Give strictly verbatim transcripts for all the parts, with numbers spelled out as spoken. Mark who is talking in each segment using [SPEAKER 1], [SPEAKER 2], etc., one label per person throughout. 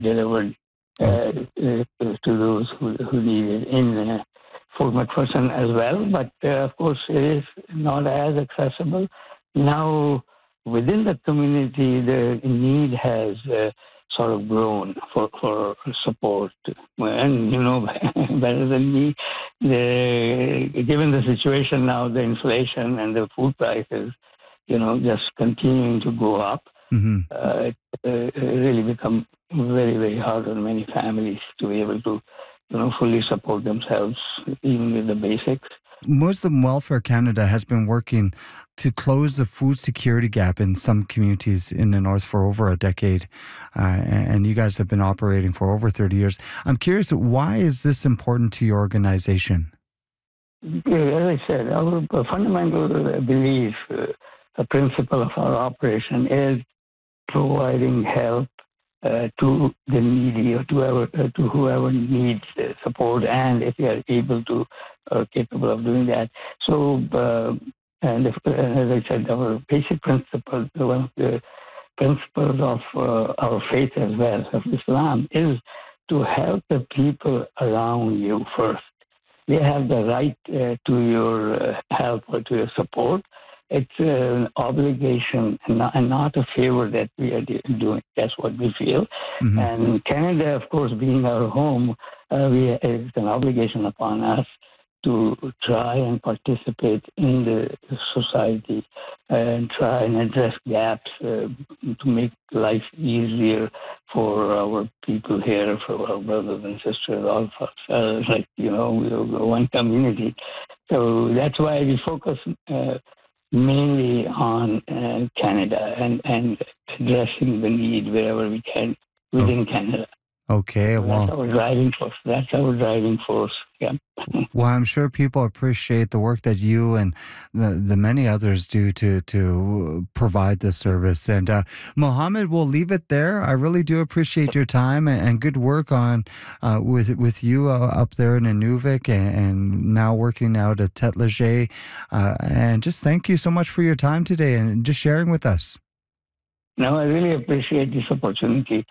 [SPEAKER 1] delivered uh,
[SPEAKER 2] Oh,
[SPEAKER 1] uh, to those who, who need it in uh, Fort McPherson as well. But uh, of course, it is not as accessible. Now, within the community, the need has uh, sort of grown for, for support. And, you know, better than me, the, given the situation now, the inflation and the food prices, you know, just continuing to go up,
[SPEAKER 2] hmm.
[SPEAKER 1] uh, it uh, really become very, very hard on many families to be able to, you know, fully support themselves, even with the basics.
[SPEAKER 2] Muslim Welfare Canada has been working to close the food security gap in some communities in the north for over a decade, uh, and you guys have been operating for over thirty years. I'm curious, why is this important to your organization?
[SPEAKER 1] Yeah, as I said, our fundamental belief, uh, a principle of our operation is providing help uh, to the needy or to whoever, uh, to whoever needs uh, support, and if we are able to or capable of doing that. So, uh, and if, uh, as I said, our basic principle, one of the principles of uh, our faith as well, of Islam, is to help the people around you first. They have the right uh, to your uh, help or to your support. It's uh, an obligation and not, and not a favor that we are doing. That's what we feel.
[SPEAKER 2] Hmm.
[SPEAKER 1] And Canada, of course, being our home, uh, we, it's an obligation upon us to try and participate in the society and try and address gaps uh, to make life easier for our people here, for our brothers and sisters, all of us, uh, like, you know, we're one community. So that's why we focus uh, mainly on uh, Canada and, and addressing the need wherever we can
[SPEAKER 2] Oh,
[SPEAKER 1] within Canada.
[SPEAKER 2] okay.
[SPEAKER 1] So that's
[SPEAKER 2] Well,
[SPEAKER 1] our driving force. That's our driving force. Yeah.
[SPEAKER 2] well, I'm sure people appreciate the work that you and the, the many others do to to provide this service. And uh, Mohammed, we'll leave it there. I really do appreciate your time and, and good work on uh, with with you uh, up there in Inuvik and, and now working out at Tête Leger. Uh, and just thank you so much for your time today and just sharing with us.
[SPEAKER 1] No, I really appreciate this opportunity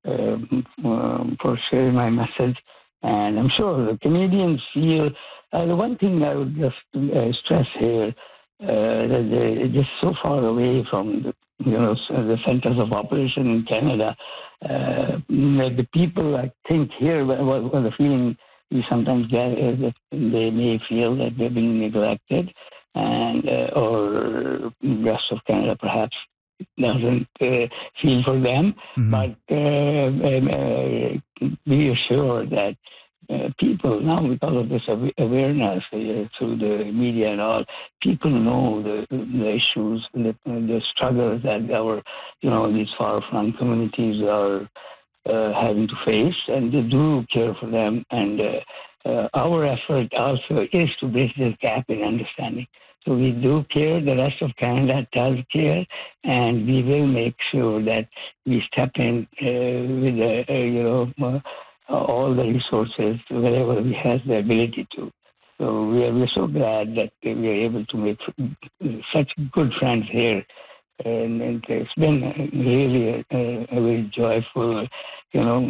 [SPEAKER 1] um, um, for sharing my message. And I'm sure the Canadians feel uh, the one thing I would just uh, stress here uh, that they're just so far away from the, you know, the centers of operation in Canada. Uh, the people, I think, here, what, what the feeling we sometimes get is that they may feel that they're being neglected, and uh, or the rest of Canada perhaps doesn't uh, feel for them.
[SPEAKER 2] Mm-hmm.
[SPEAKER 1] But uh, um, uh, be assured that uh, people now, because of this aw- awareness uh, through the media and all, people know the, the issues, the, the struggles that our, you know, these far-flung communities are uh, having to face, and they do care for them. And uh, uh, our effort also is to bridge this gap in understanding. So we do care, the rest of Canada does care, and we will make sure that we step in uh, with, the, uh, you know, uh, all the resources wherever we have the ability to. So we are we're so glad that we are able to make such good friends here. And, and it's been really a, a very joyful, you know,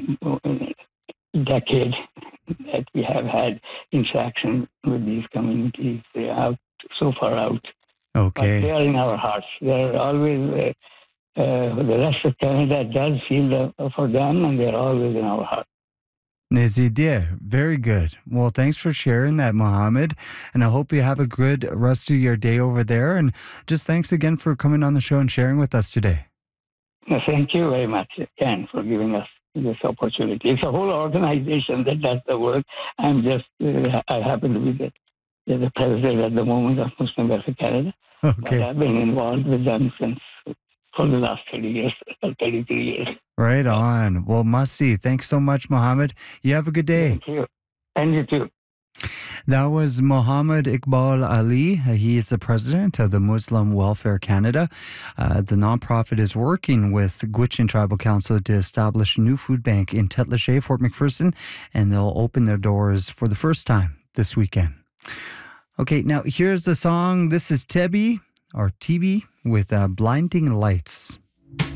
[SPEAKER 1] decade that we have had interaction with these communities. They are out, so far out, but they
[SPEAKER 2] Okay.
[SPEAKER 1] are in our hearts. They're always, uh, uh, the rest of Canada does feel uh, for them, and they're always in our hearts.
[SPEAKER 2] Nizidia, very good. Well, thanks for sharing that, Mohammed. And I hope you have a good rest of your day over there. And just thanks again for coming on the show and sharing with us today.
[SPEAKER 1] Thank you very much, Ken, for giving us this opportunity. It's a whole organization that does the work. I'm just, uh, I happen to be the, the president at the moment of Muslim Welfare Canada, but
[SPEAKER 2] Okay.
[SPEAKER 1] I've been involved with them since for the last thirty years, or thirty-three years.
[SPEAKER 2] Right on. Well, Masi, thanks so much, Mohammed. You have a good day.
[SPEAKER 1] Thank you. And you too.
[SPEAKER 2] That was Mohammed Iqbal Ali. He is the president of the Muslim Welfare Canada. Uh, the nonprofit is working with Gwich'in Tribal Council to establish a new food bank in Tête Leger, Fort McPherson, and they'll open their doors for the first time this weekend. Okay, now here's the song. This is Tebi, or T B, with uh, Blinding Lights.